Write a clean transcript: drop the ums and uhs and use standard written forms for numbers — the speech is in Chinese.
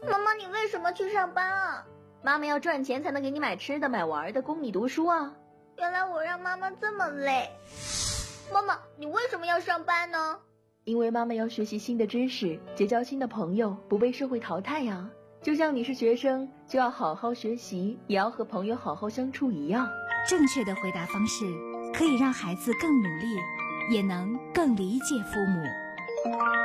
妈妈，你为什么去上班啊？ 妈妈要赚钱才能给你买吃的买玩的，供你读书啊。 原来我让妈妈这么累。妈妈，你为什么要上班呢？ 因为妈妈要学习新的知识，结交新的朋友，不被社会淘汰呀。就像你是学生，就要好好学习，也要和朋友好好相处一样。 正确的回答方式可以让孩子更努力，也能更理解父母。